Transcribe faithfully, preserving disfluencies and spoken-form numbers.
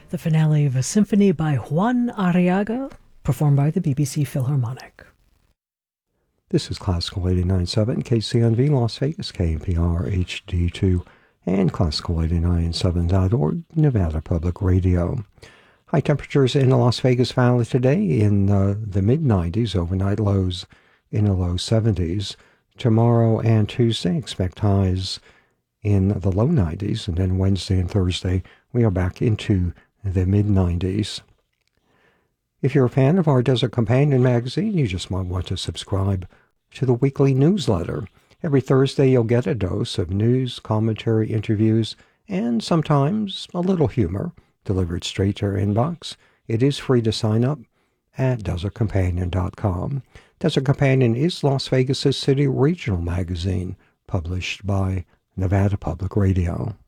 the finale of a symphony by Juan Arriaga, performed by the B B C Philharmonic. This is Classical eighty-nine point seven, K C N V Las Vegas, K N P R H D two, and Classical eighty-nine point seven dot org, Nevada Public Radio. High temperatures in the Las Vegas Valley today in uh, the mid nineties, overnight lows in the low seventies. Tomorrow and Tuesday, expect highs in the low nineties, and then Wednesday and Thursday, we are back into the mid nineties. If you're a fan of our Desert Companion magazine, you just might want to subscribe to the weekly newsletter. Every Thursday, you'll get a dose of news, commentary, interviews, and sometimes a little humor delivered straight to your inbox. It is free to sign up at desert companion dot com. Desert Companion is Las Vegas' city regional magazine, published by Nevada Public Radio.